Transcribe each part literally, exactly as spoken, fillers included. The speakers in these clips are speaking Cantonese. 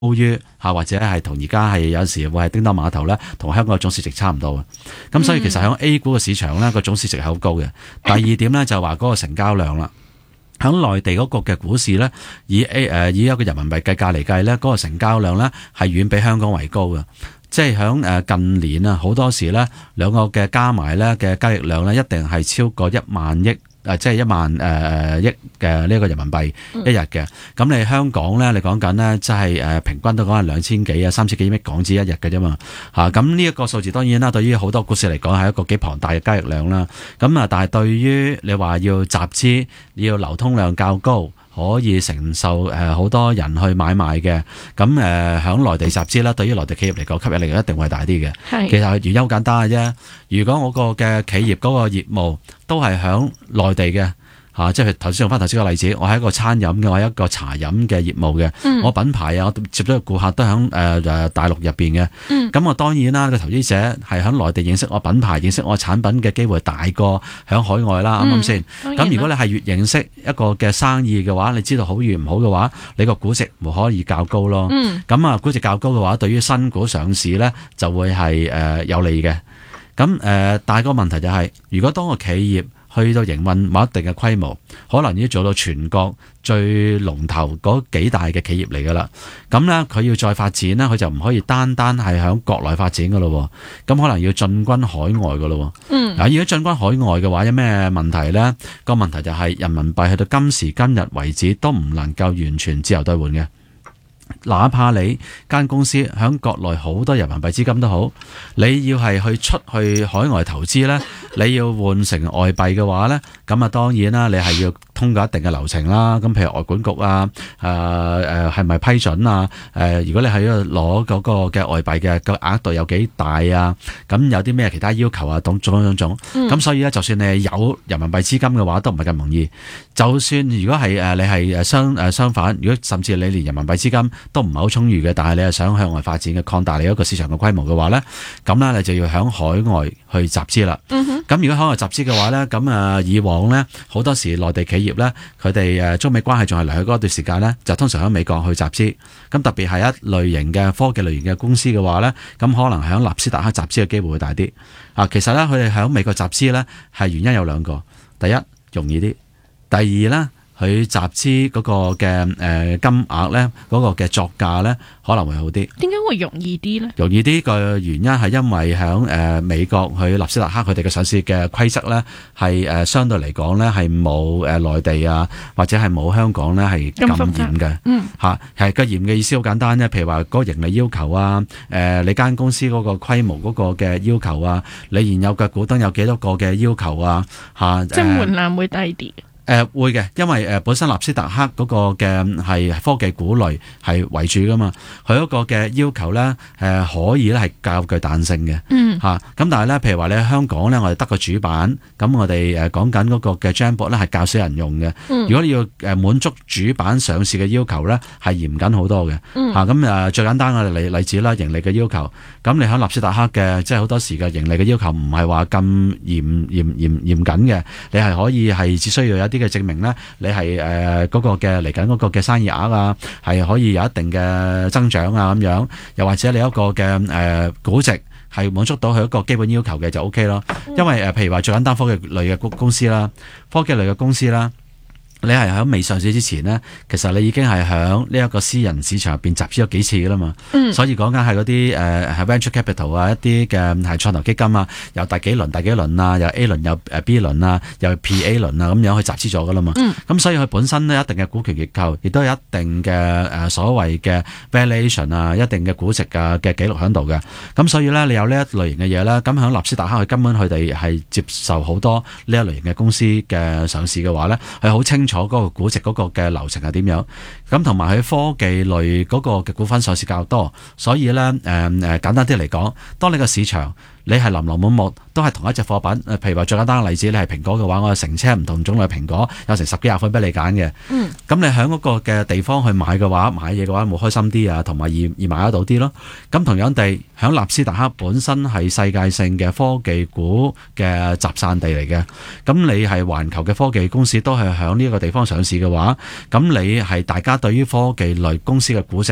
於嚇，或者係同而家係有時會係叮當碼頭咧，同香港嘅總市值差唔多嘅。咁所以其實喺 A 股嘅市場咧，個總市值係好高嘅。第二點咧就話嗰個成交量啦。喺內地嗰個嘅股市咧，以 A 誒以一個人民幣計價嚟計咧，嗰個成交量咧係遠比香港為高嘅。即係喺誒近年啊，好多時咧兩個嘅加埋咧嘅交易量咧，一定係超過一萬億。誒即係一萬誒誒億嘅呢個人民幣一日嘅，咁、嗯、你香港咧，你講緊咧，即係誒平均都講係兩千幾啊、三千幾億港紙一日嘅啫嘛，嚇咁呢一個數字當然啦，對於好多股市嚟講係一個幾龐大嘅交易量啦。咁啊，但係對於你話要集資，要流通量較高，可以承受誒好多人去買賣嘅，咁誒喺內地集資啦，對於內地企業嚟講吸引力一定會大啲嘅。其實原因好簡單嘅啫，如果我個嘅企業嗰個業務都係喺內地嘅嚇，即係頭先用翻頭先個例子，我係一個餐飲嘅，我係一個茶飲嘅業務嘅、嗯，我品牌啊，我接咗個顧客都喺誒誒大陸入邊嘅，咁、嗯、我當然啦，個投資者係喺內地認識我品牌、認識我產品嘅機會大過喺海外啦，啱唔啱先？咁如果你係越認識一個嘅生意嘅話，你知道好與唔好嘅話，你個估值唔可以較高咯。咁、嗯、啊，估值較高嘅話，對於新股上市咧就會係誒、呃、有利嘅。咁誒、呃，但係個問題就係、是，如果當個企業去到營運某一定嘅規模，可能已經做到全國最龍頭嗰幾大嘅企業嚟噶啦。咁咧，佢要再發展咧，佢就唔可以單單係喺國內發展噶咯。咁可能要進軍海外噶咯。嗯。嗱，如果進軍海外嘅話，有咩問題咧？個問題就係人民幣去到今時今日為止都唔能夠完全自由兌換嘅。哪怕你間公司喺國內好多人民幣資金都好，你要係去出去海外投資呢，你要換成外幣嘅話呢，咁啊當然啦，你係要通過一定嘅流程啦。咁譬如外管局啊，誒誒係咪批准啊？誒、呃，如果你喺度攞嗰個嘅外幣嘅個額度有幾大啊？咁有啲咩其他要求啊？等種種種。咁、嗯、所以呢，就算你係有人民幣資金嘅話，都唔係咁容易。就算如果係誒你係誒相誒相反，如果甚至你連人民幣資金都唔係好充裕嘅，但係你係想向外發展嘅，擴大你一個市場嘅規模嘅話咧，咁咧你就要響海外去集資啦。咁、嗯、如果海外集資嘅話咧，咁啊以往咧好多時內地企業咧，佢哋誒中美關係仲係良好嗰段時間咧，就通常喺美國去集資。咁特別係一類型嘅科技類型嘅公司嘅話咧，咁可能響納斯達克集資嘅機會會大啲。啊，其實咧佢哋響美國集資咧係原因有兩個，第一容易啲，第二咧。佢集資嗰個嘅誒金額咧，嗰、嗰個嘅作價咧可能會好啲。點解會容易啲咧？ 容易啲嘅原因係因為喺誒美國佢納斯達克佢哋嘅上市嘅規則咧係誒相對嚟講咧係冇誒內地啊或者係冇香港咧係咁嚴嘅。嗯，嚇係個嚴嘅意思好簡單啫。譬如話嗰個盈利要求啊，誒你間公司嗰個規模嗰個嘅要求啊，你現有嘅股東有幾多個嘅要求啊，嚇即係門檻會低啲。 誒、呃、會嘅，因為誒、呃、本身納斯達克嗰個嘅係科技股類係為主噶嘛，佢嗰個嘅要求咧誒、呃、可以咧係較具彈性嘅，嗯嚇。咁、啊、但係咧，譬如話你喺香港咧，我哋得個主板，咁我哋誒講緊嗰個嘅 Jamboard 咧係較少人用嘅、嗯。如果你要誒滿足主板上市嘅要求咧，係嚴謹好多嘅，嚇咁誒最簡單嘅例例子啦，盈利嘅要求。咁你喺納斯達克嘅即係好多時嘅盈利嘅要求唔係話咁嚴嚴嚴嚴謹嘅，你係可以係只需要有啲嘅證明咧，你係誒嗰個嘅嚟緊嗰個嘅生意額啊，係可以有一定嘅增長啊咁樣，又或者你一個嘅誒、呃、估值係滿足到佢一個基本要求嘅就 O K 咯。因為誒、呃、譬如話最簡單科技類嘅公公司啦，科技類嘅公司啦。你係喺未上市之前呢，其實你已經係喺呢一個私人市場入邊集資咗幾次噶啦嘛、嗯。所以講緊係嗰啲誒係 venture capital 啊，一啲嘅係創投基金啊，由第幾輪、第幾輪啊，由 A 輪、又誒 B 輪啊，又 P A 輪啊咁樣去集資咗噶啦嘛。咁、嗯、所以佢本身呢，一定嘅股權結構，亦都有一定嘅誒所謂嘅 valuation 啊，一定嘅估值啊嘅記錄喺度嘅。咁所以咧，你有呢一類型嘅嘢咧，咁喺納斯達克佢根本佢哋係接受好多呢一類型嘅公司嘅上市嘅話咧，係好清楚。坐嗰個估值嗰個嘅流程係點樣？咁同埋佢科技類嗰個嘅股份上市較多，所以咧誒誒簡單啲嚟講，當你個市場你係琳琅滿目，都係同一隻貨品。誒，譬如話最簡單嘅例子，你係蘋果嘅話，我有成車唔同種類蘋果，有成十幾廿款俾你揀嘅。嗯，咁你喺嗰個嘅地方去買嘅話，買嘢嘅話，冇開心啲啊，同埋易易買得到啲咯。咁同樣地，喺納斯達克本身係世界性嘅科技股嘅集散地嚟嘅。咁你係環球嘅科技公司都係喺呢一個地方上市嘅話，咁你係大家對於科技類公司嘅估值會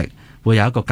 會有一個